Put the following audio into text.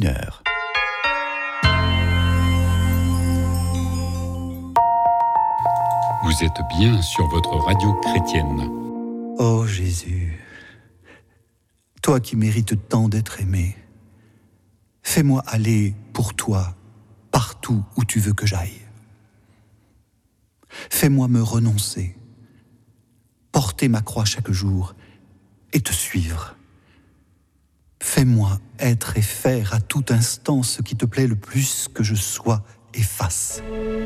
1h. Vous êtes bien sur votre radio chrétienne. Oh Jésus, toi qui mérites tant d'être aimé, fais-moi aller pour toi partout où tu veux que j'aille. Fais-moi me renoncer, porter ma croix chaque jour et te suivre. Fais-moi être et faire à tout instant ce qui te plaît le plus que je sois et fasse.